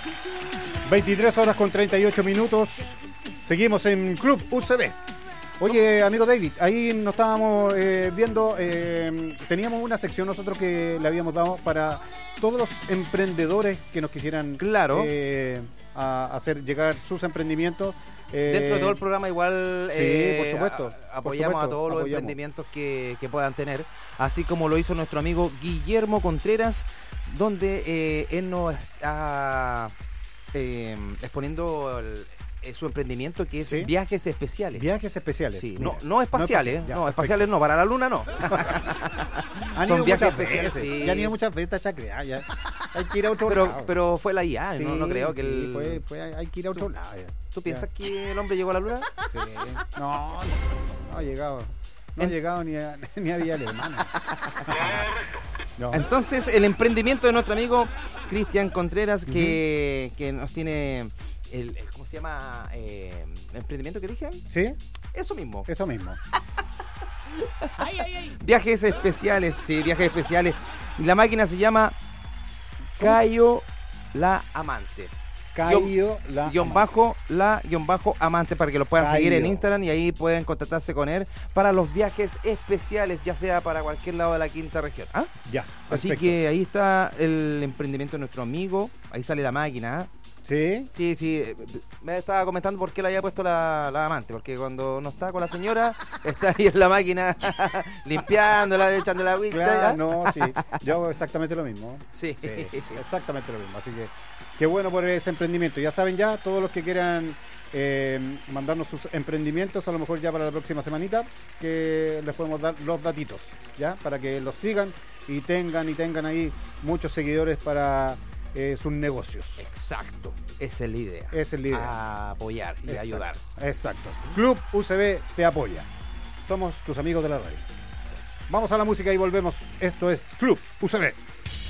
23 horas con 38 minutos. Seguimos en Club UCB. Oye, amigo David, ahí nos estábamos viendo, teníamos una sección nosotros que le habíamos dado para todos los emprendedores que nos quisieran a hacer llegar sus emprendimientos. Dentro de todo el programa igual sí, por supuesto, apoyamos a todos los emprendimientos que puedan tener, así como lo hizo nuestro amigo Guillermo Contreras, donde él nos está exponiendo su emprendimiento, que es ¿sí? Viajes especiales. Viajes especiales. Sí, no espaciales, no, espaciales no, para la luna no. Son viajes especiales. Sí. Ya han ido muchas veces, chacrea, ya. Hay que ir a otro lado. Pero fue la IA, sí, no creo que hay que ir a otro lado. Ya. ¿Tú piensas que el hombre llegó a la luna? Sí. No ha llegado. No ha llegado ni a Villa Alemana. No. Entonces, el emprendimiento de nuestro amigo Cristian Contreras, que nos tiene ¿cómo se llama? ¿Emprendimiento que dije? ¿Sí? Eso mismo. Viajes especiales, sí, viajes especiales. La máquina se llama Cayo la Amante. Amante, para que lo puedan seguir en Instagram y ahí pueden contactarse con él para los viajes especiales, ya sea para cualquier lado de la quinta región. ¿Ah? Ya, así perfecto. que ahí está el emprendimiento de nuestro amigo, ahí sale la máquina. ¿Ah? ¿Sí? Sí, me estaba comentando por qué le había puesto la amante, porque cuando no está con la señora, está ahí en la máquina limpiándola, echando la agüita. Claro, no, sí, yo hago exactamente lo mismo. Sí, exactamente lo mismo, así que qué bueno por ese emprendimiento. Ya saben ya, todos los que quieran mandarnos sus emprendimientos, a lo mejor ya para la próxima semanita, que les podemos dar los datitos, ya, para que los sigan y tengan ahí muchos seguidores para sus negocios. Exacto, esa es la idea. Esa es la idea. Apoyar y ayudar. Exacto. Club UCB te apoya. Somos tus amigos de la radio. Sí. Vamos a la música y volvemos. Esto es Club UCB.